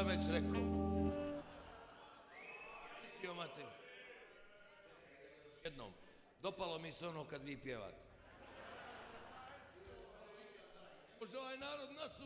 već rekao. Micio Mateo. Jednom. Dopalo mi se ono kad vi pjevate. Može ovaj narod nas